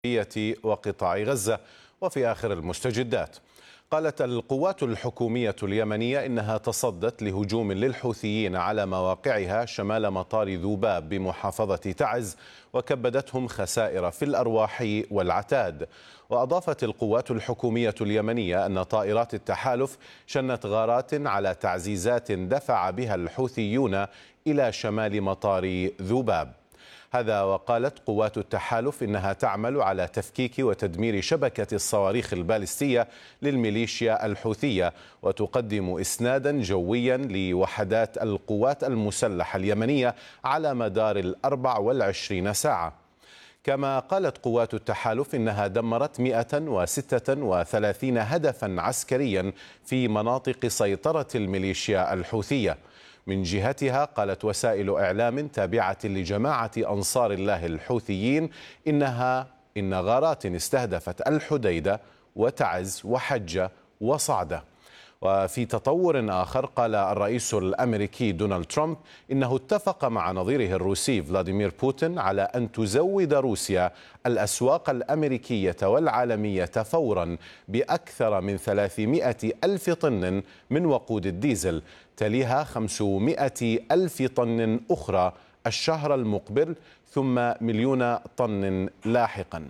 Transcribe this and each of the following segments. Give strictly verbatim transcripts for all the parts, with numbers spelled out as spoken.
وقطاع غزة. وفي آخر المستجدات، قالت القوات الحكومية اليمنية إنها تصدت لهجوم للحوثيين على مواقعها شمال مطار ذوباب بمحافظة تعز وكبدتهم خسائر في الأرواح والعتاد. وأضافت القوات الحكومية اليمنية أن طائرات التحالف شنت غارات على تعزيزات دفع بها الحوثيون إلى شمال مطار ذوباب. هذا وقالت قوات التحالف إنها تعمل على تفكيك وتدمير شبكة الصواريخ البالستية للميليشيا الحوثية، وتقدم إسنادا جويا لوحدات القوات المسلحة اليمنية على مدار الأربع والعشرين ساعة. كما قالت قوات التحالف إنها دمرت مئة وستة وثلاثين هدفا عسكريا في مناطق سيطرة الميليشيا الحوثية. من جهتها قالت وسائل إعلام تابعة لجماعة أنصار الله الحوثيين إنها إن غارات استهدفت الحديدة وتعز وحجة وصعدة. وفي تطور آخر، قال الرئيس الأمريكي دونالد ترامب إنه اتفق مع نظيره الروسي فلاديمير بوتين على أن تزود روسيا الأسواق الأمريكية والعالمية فورا بأكثر من ثلاثمئة ألف طن من وقود الديزل، تليها خمسمئة ألف طن أخرى الشهر المقبل، ثم مليون طن لاحقا.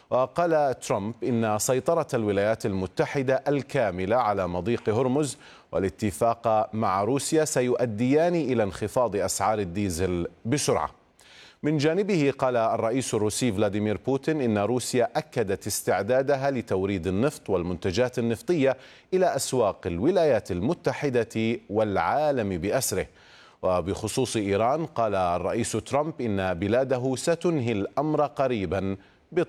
وقال ترامب إن سيطرة الولايات المتحدة الكاملة على مضيق هرمز والاتفاق مع روسيا سيؤديان إلى انخفاض أسعار الديزل بسرعة. من جانبه قال الرئيس الروسي فلاديمير بوتين إن روسيا أكدت استعدادها لتوريد النفط والمنتجات النفطية إلى أسواق الولايات المتحدة والعالم بأسره. وبخصوص إيران، قال الرئيس ترامب إن بلاده ستنهي الأمر قريبا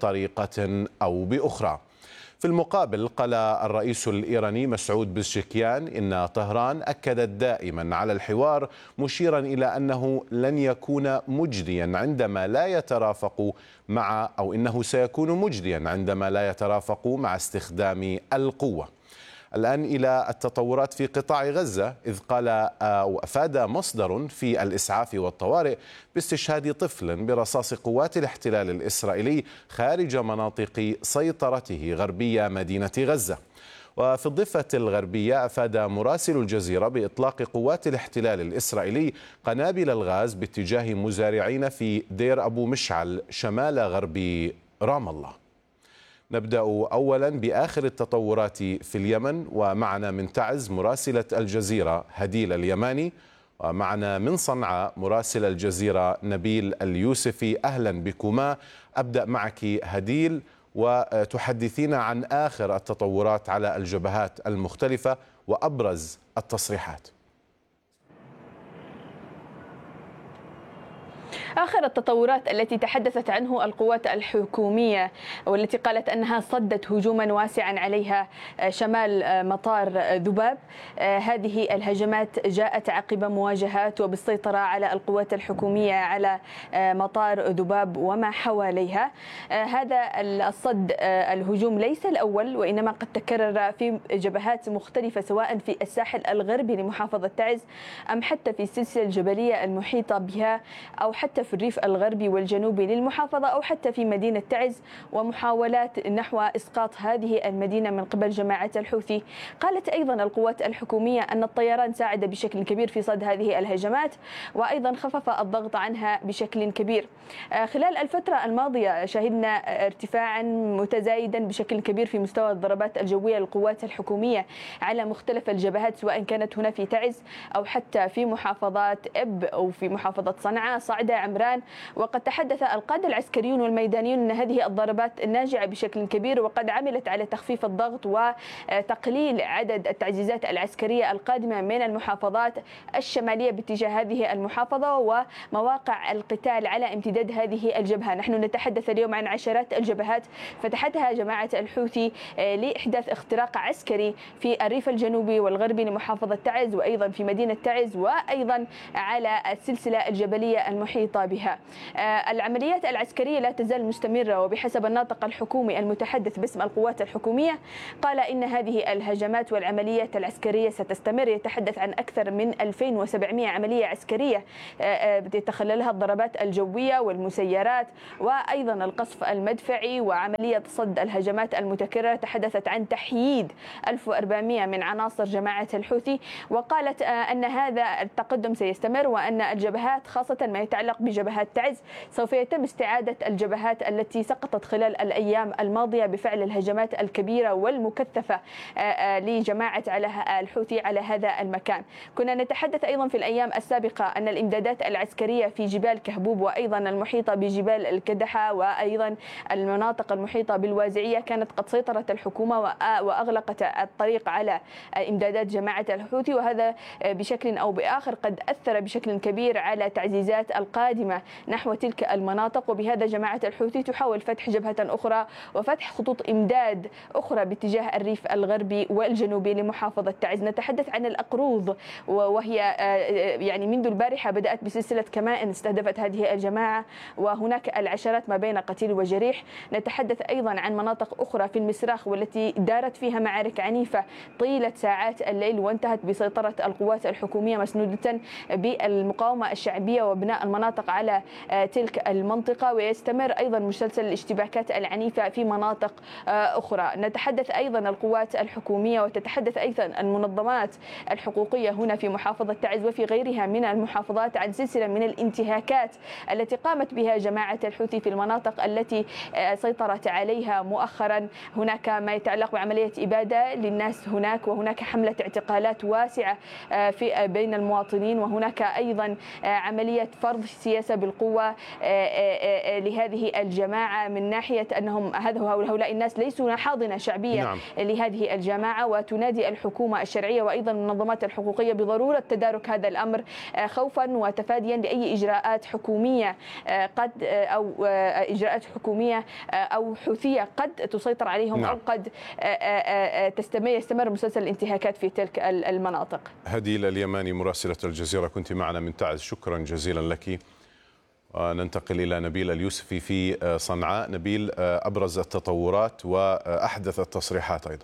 بطريقة أو بأخرى. في المقابل، قال الرئيس الإيراني مسعود بزشكيان إن طهران أكدت دائما على الحوار، مشيرا إلى أنه لن يكون مجديا عندما لا يترافق مع أو إنه سيكون مجديا عندما لا يترافق مع استخدام القوة. الآن إلى التطورات في قطاع غزة، إذ قال أو أفاد مصدر في الإسعاف والطوارئ باستشهاد طفل برصاص قوات الاحتلال الإسرائيلي خارج مناطق سيطرته غربية مدينة غزة. وفي الضفة الغربية، أفاد مراسل الجزيرة بإطلاق قوات الاحتلال الإسرائيلي قنابل الغاز باتجاه مزارعين في دير أبو مشعل شمال غرب رام الله. نبدأ أولا بآخر التطورات في اليمن، ومعنا من تعز مراسلة الجزيرة هديل اليماني، ومعنا من صنعاء مراسل الجزيرة نبيل اليوسفي. أهلا بكما. أبدأ معك هديل، وتحدثين عن آخر التطورات على الجبهات المختلفة وأبرز التصريحات. آخر التطورات التي تحدثت عنه القوات الحكومية والتي قالت أنها صدت هجوما واسعا عليها شمال مطار ذباب. هذه الهجمات جاءت عقب مواجهات وبالسيطرة على القوات الحكومية على مطار ذباب وما حواليها. هذا الصد الهجوم ليس الأول، وإنما قد تكرر في جبهات مختلفة، سواء في الساحل الغربي لمحافظة تعز أم حتى في السلسلة الجبلية المحيطة بها، أو حتى في الريف الغربي والجنوبي للمحافظة، أو حتى في مدينة تعز، ومحاولات نحو إسقاط هذه المدينة من قبل جماعة الحوثي. قالت أيضا القوات الحكومية أن الطيران ساعد بشكل كبير في صد هذه الهجمات، وأيضا خفف الضغط عنها بشكل كبير. خلال الفترة الماضية شهدنا ارتفاعا متزايدا بشكل كبير في مستوى الضربات الجوية للقوات الحكومية على مختلف الجبهات، سواء كانت هنا في تعز أو حتى في محافظات إب أو في محافظة صنعاء، صعدة، عمران. وقد تحدث القادة العسكريون والميدانيون أن هذه الضربات ناجعة بشكل كبير، وقد عملت على تخفيف الضغط وتقليل عدد التعزيزات العسكرية القادمة من المحافظات الشمالية باتجاه هذه المحافظة ومواقع القتال على امتداد هذه الجبهة. نحن نتحدث اليوم عن عشرات الجبهات فتحتها جماعة الحوثي لإحداث اختراق عسكري في الريف الجنوبي والغربي لمحافظة تعز، وأيضا في مدينة تعز، وأيضا على السلسلة الجبلية المحيطة المحيطة بها. العمليات العسكرية لا تزال مستمرة، وبحسب الناطق الحكومي المتحدث باسم القوات الحكومية قال إن هذه الهجمات والعمليات العسكرية ستستمر. يتحدث عن أكثر من ألفين وسبعمائة عملية عسكرية يتخللها الضربات الجوية والمسيرات وأيضا القصف المدفعي وعملية صد الهجمات المتكررة. تحدثت عن تحييد ألف وأربعمائة من عناصر جماعة الحوثي، وقالت أن هذا التقدم سيستمر، وأن الجبهات خاصة ما يتعلق بجبهات تعز سوف يتم استعادة الجبهات التي سقطت خلال الأيام الماضية بفعل الهجمات الكبيرة والمكثفة لجماعة الحوثي على هذا المكان. كنا نتحدث أيضا في الأيام السابقة أن الإمدادات العسكرية في جبال كهبوب وأيضا المحيطة بجبال الكدحة وأيضا المناطق المحيطة بالوازعية كانت قد سيطرت الحكومة وأغلقت الطريق على إمدادات جماعة الحوثي، وهذا بشكل أو بآخر قد أثر بشكل كبير على تعزيزات القادمة نحو تلك المناطق. وبهذا جماعة الحوثي تحاول فتح جبهة أخرى وفتح خطوط إمداد أخرى باتجاه الريف الغربي والجنوبي لمحافظة تعز. نتحدث عن الأقروض، وهي يعني منذ البارحة بدأت بسلسلة كمائن استهدفت هذه الجماعة، وهناك العشرات ما بين قتيل وجريح. نتحدث أيضا عن مناطق أخرى في المسراخ والتي دارت فيها معارك عنيفة طيلة ساعات الليل، وانتهت بسيطرة القوات الحكومية مسنودة بالمقاومة الشعبية وبناء المناطق على تلك المنطقة. ويستمر أيضا مسلسل الاشتباكات العنيفة في مناطق أخرى. نتحدث أيضا القوات الحكومية وتتحدث أيضا المنظمات الحقوقية هنا في محافظة تعز وفي غيرها من المحافظات عن سلسلة من الانتهاكات التي قامت بها جماعة الحوثي في المناطق التي سيطرت عليها مؤخرا. هناك ما يتعلق بعملية إبادة للناس هناك، وهناك حملة اعتقالات واسعة في بين المواطنين، وهناك أيضا عملية فرض سياسة بالقوة لهذه الجماعة من ناحية أنهم هؤلاء الناس ليسوا حاضنة شعبية نعم. لهذه الجماعة. وتنادي الحكومة الشرعية وأيضا المنظمات الحقوقية بضرورة تدارك هذا الأمر خوفا وتفاديا لأي إجراءات حكومية قد أو إجراءات حكومية أو حوثية قد تسيطر عليهم نعم. أو قد تستمر يستمر مسلسل الانتهاكات في تلك المناطق. هديل اليماني مراسلة الجزيرة كنت معنا من تعز، شكرا جزيلا لك. وننتقل إلى نبيل اليوسفي في صنعاء. نبيل، أبرز التطورات وأحدث التصريحات أيضا.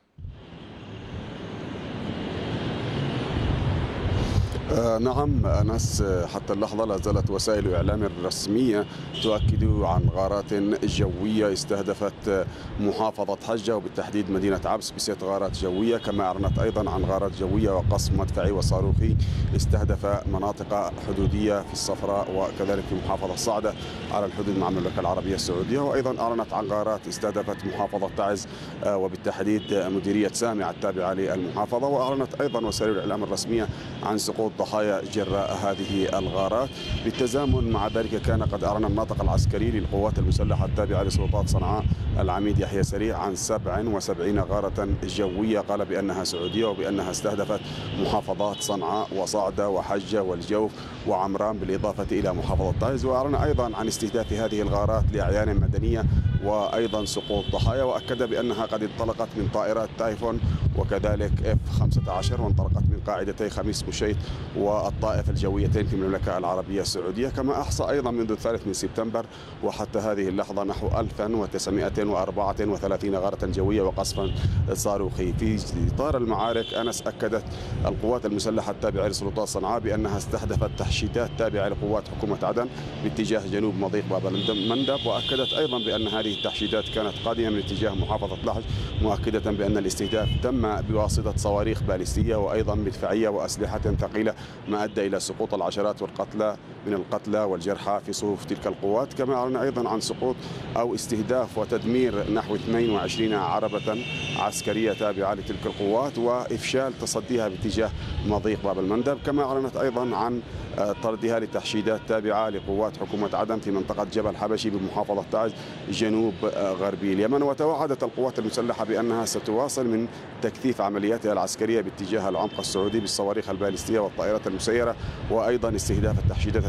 آه نعم أنس، حتى اللحظة لا زالت وسائل الإعلام الرسمية تؤكد عن غارات جوية استهدفت محافظة حجة وبالتحديد مدينة عبس بست غارات جوية، كما أعلنت أيضا عن غارات جوية وقصف مدفعي وصاروخي استهدف مناطق حدودية في الصفراء وكذلك في محافظة صعدة على الحدود مع المملكة العربية السعودية. وأيضا أعلنت عن غارات استهدفت محافظة تعز آه وبالتحديد مديرية سامع التابعة للمحافظة. وأعلنت أيضا وسائل الإعلام الرسمية عن سقوط ضحايا جراء هذه الغارات. بالتزامن مع ذلك كان قد أعلن الناطق العسكري للقوات المسلحة التابعة لسلطات صنعاء العميد يحيى سريع عن سبع وسبعين غارة جوية قال بأنها سعودية وبأنها استهدفت محافظات صنعاء وصعدة وحجة والجوف وعمران بالإضافة إلى محافظة تعز. وأعلن أيضا عن استهداف هذه الغارات لأعيان مدنية وأيضا سقوط ضحايا، وأكد بأنها قد انطلقت من طائرات تايفون وكذلك اف خمسة عشر وانطلقت من قاعدتي خميس بوشيت والطائف الجويتين في المملكة العربية السعودية. كما أحصى أيضا منذ الثالث من سبتمبر وحتى هذه اللحظة نحو ألف وتسعمائة وأربعة وثلاثين غارة جوية وقصفا صاروخي. في إطار المعارك أنس، أكدت القوات المسلحة التابعة لسلطات صنعاء بأنها استهدفت تحشيدات تابعة لقوات حكومة عدن باتجاه جنوب مضيق باب المندب، وأكدت أيضا بأن هذه التحشيدات كانت قادمة من اتجاه محافظة لحج، مؤكدة بأن الاستهداف تم بواسطة صواريخ باليستية وأيضا مدفعية وأسلحة ثقيلة ما أدى إلى سقوط العشرات والقتلى من القتلى والجرحى في صفوف تلك القوات. كما أعلن أيضا عن سقوط أو استهداف وتدمير نحو اثنين وعشرين عربة عسكرية تابعة لتلك القوات وإفشال تصديها باتجاه مضيق باب المندب. كما أعلنت أيضا عن طردها لتحشيدات تابعة لقوات حكومة عدن في منطقة جبل حبشي بمحافظة تعز جنوب غربي اليمن. وتوعدت القوات المسلحة بأنها ستواصل من تكثيف عملياتها العسكرية باتجاه العمق السعودي بالصواريخ البالستية والطائرات المسيرة وأيضا استهداف التحشيدات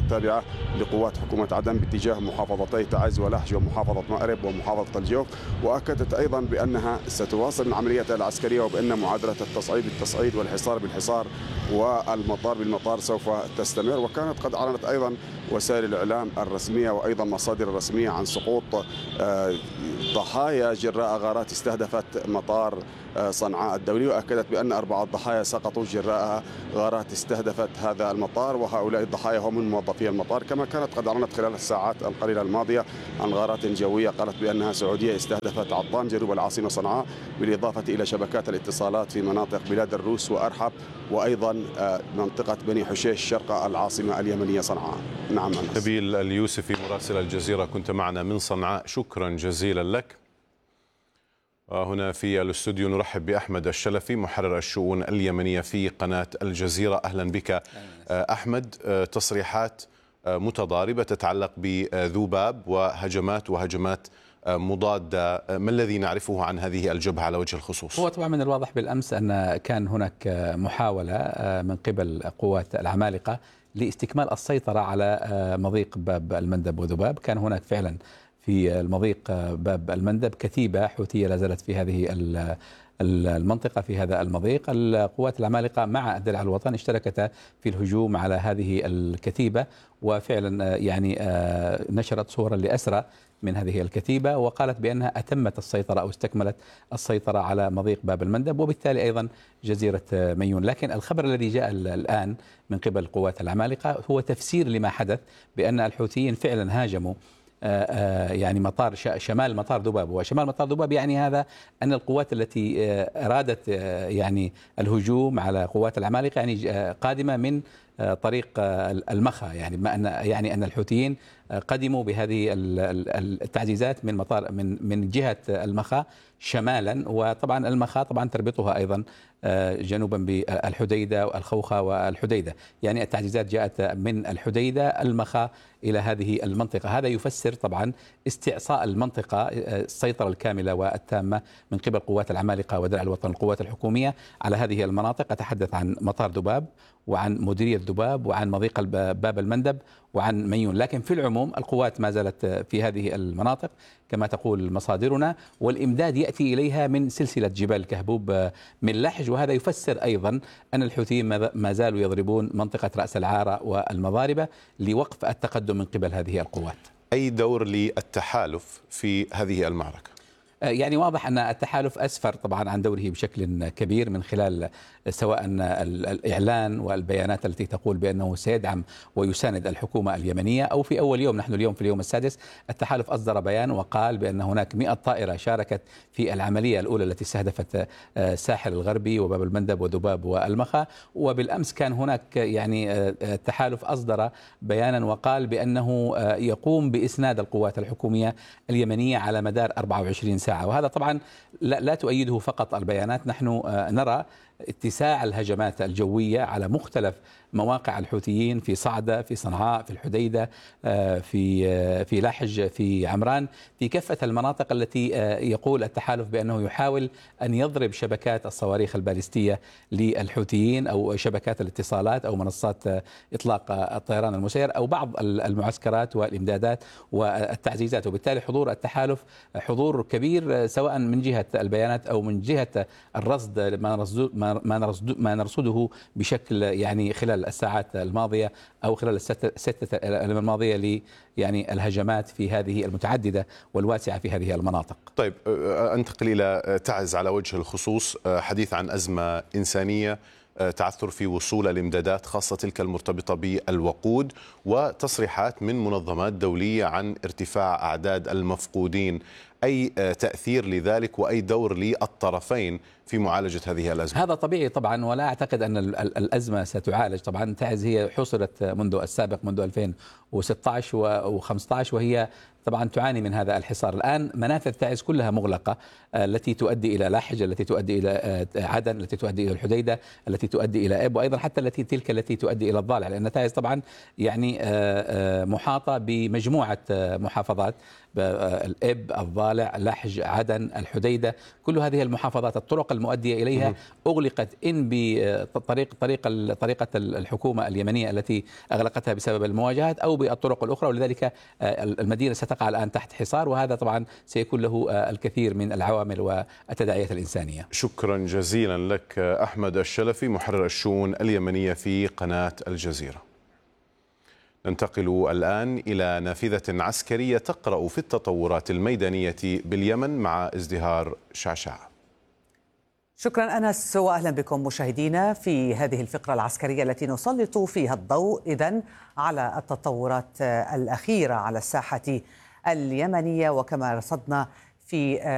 التابعة لقوات حكومة عدن باتجاه محافظتي تعز ولحج ومحافظة مأرب ومحافظة الجوف. وأكدت أيضا بأنها ستواصل العمليات العسكرية وبأن معادلة التصعيد بالتصعيد والحصار بالحصار والمطار بالمطار سوف تستمر. وكانت قد أعلنت أيضا وسائل الإعلام الرسمية وأيضا مصادر رسمية عن سقوط ضحايا جراء غارات استهدفت مطار صنعاء الدولي، وأكدت بأن أربعة ضحايا سقطوا جراء غارات استهدفت هذا المطار، وهؤلاء الضحايا هم من موظفي المطار. كما كانت قد أعلنت خلال الساعات القليلة الماضية عن غارات جوية قالت بأنها سعودية استهدفت عطان جنوب العاصمة صنعاء، بالإضافة إلى شبكات الاتصالات في مناطق بلاد الروس وأرحب وأيضا منطقة بني حشيش شرق العاصمة اليمنية صنعاء. نعم أنس. نبيل اليوسفي مراسل الجزيرة كنت معنا من صنعاء، شكرا جزيلا لك. هنا في الاستوديو نرحب بأحمد الشلفي محرر الشؤون اليمنية في قناة الجزيرة. أهلا بك أحمد. تصريحات متضاربة تتعلق بذوباب وهجمات وهجمات مضادة، ما الذي نعرفه عن هذه الجبهة على وجه الخصوص؟ هو طبعا من الواضح بالأمس أن كان هناك محاولة من قبل قوات العمالقة لاستكمال السيطرة على مضيق باب المندب وذباب. كان هناك فعلا في المضيق باب المندب كتيبة حوثية لا زالت في هذه المنطقة في هذا المضيق. القوات العمالقة مع الدرع الوطني اشتركتا في الهجوم على هذه الكتيبة، وفعلا يعني نشرت صورا لأسرى من هذه الكتيبة، وقالت بأنها أتمت السيطرة أو استكملت السيطرة على مضيق باب المندب وبالتالي أيضا جزيرة ميون. لكن الخبر الذي جاء الآن من قبل قوات العمالقة هو تفسير لما حدث، بأن الحوثيين فعلا هاجموا يعني مطار شمال مطار ذباب. وشمال مطار ذباب يعني هذا أن القوات التي أرادت يعني الهجوم على قوات العمالقة يعني قادمة من طريق المخا، يعني ما أن يعني أن الحوثيين قدموا بهذه التعزيزات من مطار من من جهة المخا شمالا. وطبعا المخا طبعا تربطها أيضا جنوبا بالحديدة والخوخة والحديدة، يعني التعزيزات جاءت من الحديدة المخا إلى هذه المنطقة. هذا يفسر طبعا استعصاء المنطقة، السيطرة الكاملة والتامة من قبل قوات العمالقة ودرع الوطن القوات الحكومية على هذه المناطق. أتحدث عن مطار ذباب وعن مديرية ذباب وعن مضيق باب المندب وعن ميون. لكن في العموم القوات ما زالت في هذه المناطق كما تقول مصادرنا، والإمداد يأتي إليها من سلسلة جبال كهبوب من لحج. وهذا يفسر أيضا أن الحوثيين ما زالوا يضربون منطقة رأس العارة والمضاربة لوقف التقدم من قبل هذه القوات. أي دور للتحالف في هذه المعركة؟ يعني واضح أن التحالف أسفر طبعا عن دوره بشكل كبير من خلال سواء الإعلان والبيانات التي تقول بأنه سيدعم ويساند الحكومة اليمنية، أو في أول يوم، نحن اليوم في اليوم السادس، التحالف أصدر بيان وقال بأن هناك مئة طائرة شاركت في العملية الأولى التي استهدفت الساحل الغربي وباب المندب وذباب والمخا. وبالأمس كان هناك يعني التحالف أصدر بيانا وقال بأنه يقوم بإسناد القوات الحكومية اليمنية على مدار أربعة وعشرين ساعة. وهذا طبعا لا, لا تؤيده فقط البيانات، نحن نرى اتساع الهجمات الجوية على مختلف مواقع الحوثيين في صعدة، في صنعاء، في الحديدة، في في لحج، في عمران، في كافة المناطق التي يقول التحالف بأنه يحاول أن يضرب شبكات الصواريخ البالستية للحوثيين أو شبكات الاتصالات أو منصات إطلاق الطيران المسير أو بعض المعسكرات والإمدادات والتعزيزات. وبالتالي حضور التحالف حضور كبير سواء من جهة البيانات أو من جهة الرصد ما ما نرصده بشكل يعني خلال الساعات الماضية أو خلال الستة الأيام الماضية ل يعني الهجمات في هذه المتعددة والواسعة في هذه المناطق. طيب أنتقل إلى تعز على وجه الخصوص، حديث عن أزمة إنسانية، تعثر في وصول الإمدادات خاصة تلك المرتبطة بالوقود، وتصريحات من منظمات دولية عن ارتفاع أعداد المفقودين. أي تأثير لذلك وأي دور للطرفين في معالجة هذه الأزمة؟ هذا طبيعي طبعا، ولا أعتقد أن الأزمة ستعالج. طبعا تعز هي حصلت منذ السابق منذ ألفين وستة عشر وخمسة عشر وهي طبعا تعاني من هذا الحصار. الآن منافذ تعز كلها مغلقة، التي تؤدي إلى لاحج، التي تؤدي إلى عدن، التي تؤدي إلى الحديدة، التي تؤدي إلى إب، وأيضا حتى التي تلك التي تؤدي إلى الضالع، لأن تعز طبعا يعني محاطة بمجموعة محافظات الإب، الضالع، لحج، عدن، الحديدة، كل هذه المحافظات الطرق المؤدية إليها أغلقت إن بطريق طريق طريقة الحكومة اليمنية التي أغلقتها بسبب المواجهات أو بالطرق الأخرى، ولذلك المدينة ستقع الآن تحت حصار، وهذا طبعا سيكون له الكثير من العوامل والتداعيات الإنسانية. شكرا جزيلا لك أحمد الشلفي، محرر الشؤون اليمنية في قناة الجزيرة. ننتقل الآن إلى نافذة عسكرية تقرأ في التطورات الميدانية باليمن مع ازدهار شعشع. شكرا أنس، وأهلا بكم مشاهدينا في هذه الفقرة العسكرية التي نسلط فيها الضوء إذن على التطورات الأخيرة على الساحة اليمنية. وكما رصدنا في